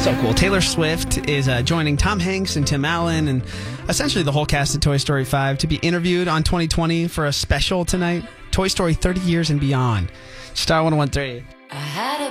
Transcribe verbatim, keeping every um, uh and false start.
So cool. Taylor Swift is uh, joining Tom Hanks and Tim Allen and essentially the whole cast of Toy Story five to be interviewed on twenty twenty for a special tonight. Toy Story thirty years and beyond. Star one oh one three. I had a